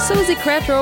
Susie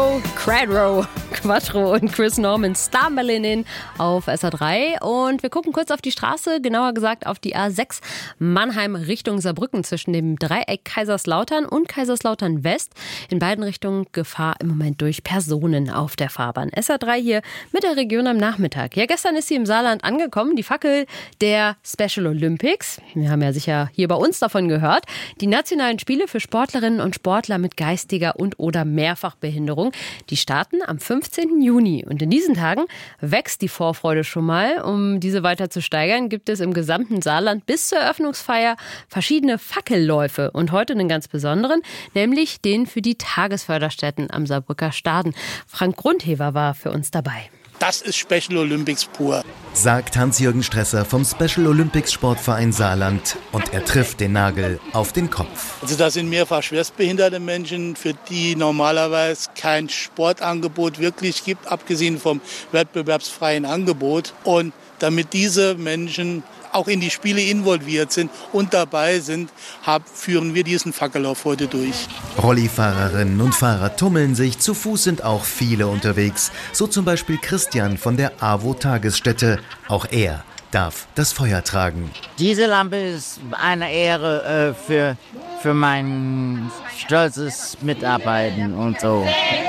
Quattro und Chris Norman Starmelinin auf SA3. Und wir gucken kurz auf die Straße, genauer gesagt auf die A6 Mannheim Richtung Saarbrücken zwischen dem Dreieck Kaiserslautern und Kaiserslautern West. In beiden Richtungen Gefahr im Moment durch Personen auf der Fahrbahn. SA3 hier mit der Region am Nachmittag. Ja, gestern ist sie im Saarland angekommen, die Fackel der Special Olympics. Wir haben ja sicher hier bei uns davon gehört. Die nationalen Spiele für Sportlerinnen und Sportler mit geistiger und/oder Mehrfachbehinderung, die starten am 15. Juni. Und in diesen Tagen wächst die Vorfreude schon mal. Um diese weiter zu steigern, gibt es im gesamten Saarland bis zur Eröffnungsfeier verschiedene Fackelläufe. Und heute einen ganz besonderen, nämlich den für die Tagesförderstätten am Saarbrücker Staden. Frank Grundhever war für uns dabei. Das ist Special Olympics pur, sagt Hans-Jürgen Stresser vom Special Olympics Sportverein Saarland. Und er trifft den Nagel auf den Kopf. Also das sind mehrfach schwerstbehinderte Menschen, für die normalerweise kein Sportangebot wirklich gibt, abgesehen vom wettbewerbsfreien Angebot. Und damit diese Menschen auch in die Spiele involviert sind und dabei sind, führen wir diesen Fackellauf heute durch. Rollifahrerinnen und Fahrer tummeln sich, zu Fuß sind auch viele unterwegs. So zum Beispiel Christian von der AWO-Tagesstätte. Auch er darf das Feuer tragen. Diese Lampe ist eine Ehre für mein stolzes Mitarbeiten und so.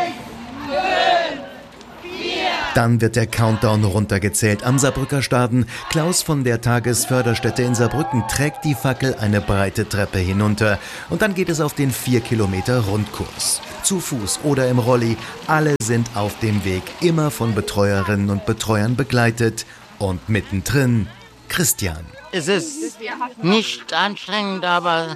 Dann wird der Countdown runtergezählt am Saarbrücker Staden. Klaus von der Tagesförderstätte in Saarbrücken trägt die Fackel eine breite Treppe hinunter. Und dann geht es auf den 4 Kilometer Rundkurs. Zu Fuß oder im Rolli, alle sind auf dem Weg, immer von Betreuerinnen und Betreuern begleitet. Und mittendrin Christian. Es ist nicht anstrengend, aber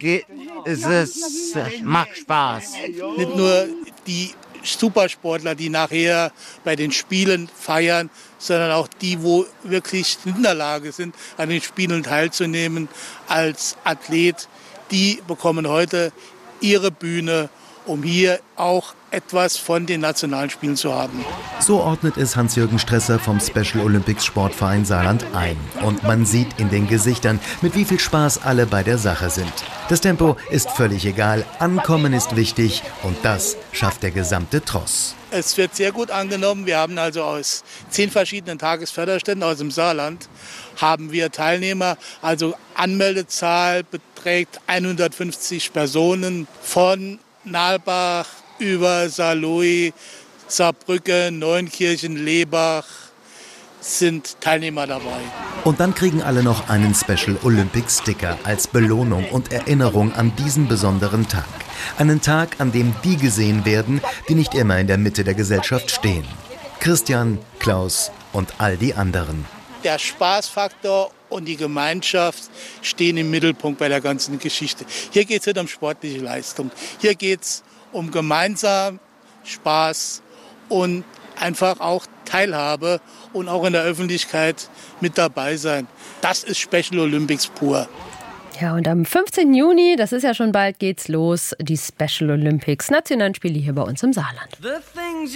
macht Spaß. Nicht nur die Supersportler, die nachher bei den Spielen feiern, sondern auch die, wo wirklich in der Lage sind, an den Spielen teilzunehmen als Athlet, die bekommen heute ihre Bühne, um hier auch etwas von den nationalen Spielen zu haben. So ordnet es Hans-Jürgen Stresser vom Special Olympics Sportverein Saarland ein. Und man sieht in den Gesichtern, mit wie viel Spaß alle bei der Sache sind. Das Tempo ist völlig egal, Ankommen ist wichtig und das schafft der gesamte Tross. Es wird sehr gut angenommen. Wir haben also aus 10 verschiedenen Tagesförderstätten aus dem Saarland haben wir Teilnehmer. Also Anmeldezahl beträgt 150 Personen von Nalbach über Saarlouis, Saarbrücken, Neunkirchen, Lebach sind Teilnehmer dabei. Und dann kriegen alle noch einen Special Olympics Sticker als Belohnung und Erinnerung an diesen besonderen Tag. Einen Tag, an dem die gesehen werden, die nicht immer in der Mitte der Gesellschaft stehen. Christian, Klaus und all die anderen. Der Spaßfaktor und die Gemeinschaft stehen im Mittelpunkt bei der ganzen Geschichte. Hier geht es nicht um sportliche Leistung. Hier geht es um gemeinsam Spaß und einfach auch Teilhabe und auch in der Öffentlichkeit mit dabei sein. Das ist Special Olympics pur. Ja, und am 15. Juni, das ist ja schon bald, geht's los, die Special Olympics, Nationalspiele hier bei uns im Saarland.